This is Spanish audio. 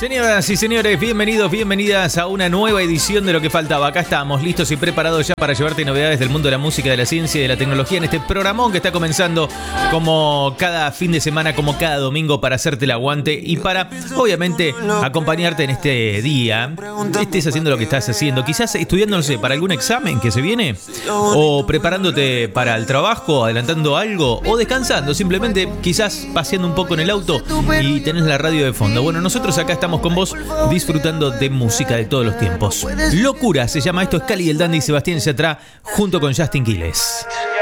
Señoras y señores, bienvenidos, bienvenidas a una nueva edición de Lo que faltaba. Acá estamos, listos y preparados ya para llevarte novedades del mundo de la música, de la ciencia y de la tecnología en este programón que está comenzando como cada fin de semana, como cada domingo, para hacerte el aguante y para, obviamente, acompañarte en este día. Estés haciendo lo que estás haciendo, quizás estudiando, no sé, para algún examen que se viene, o preparándote para el trabajo, adelantando algo, o descansando, simplemente quizás paseando un poco en el auto y tenés la radio de fondo. Bueno, nosotros acá estamos con vos disfrutando de música de todos los tiempos. Locura se llama esto, es Cali el Dandy y Sebastián Yatra junto con Justin Quiles.